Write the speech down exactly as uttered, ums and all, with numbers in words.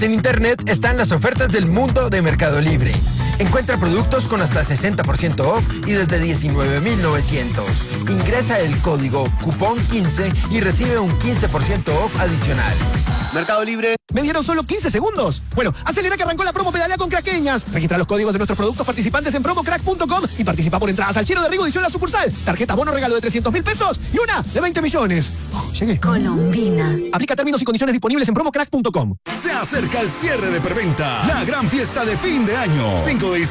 En Internet están las ofertas del mundo de Mercado Libre. Encuentra productos con hasta sesenta por ciento off y desde diecinueve mil novecientos. Ingresa el código cupón quince y recibe un quince por ciento off adicional. Mercado Libre. Me dieron solo quince segundos. Bueno, acelera que arrancó la promo Pedalea con Craqueñas. Registra los códigos de nuestros productos participantes en promo crack punto com y participa por entradas al Chino de Rigo Edición La Sucursal. Tarjeta bono regalo de trescientos mil pesos y una de veinte millones. Oh, llegué. Colombina. Aplica términos y condiciones disponibles en promo crack punto com. Se acerca el cierre de preventa. La gran fiesta de fin de año. cinco de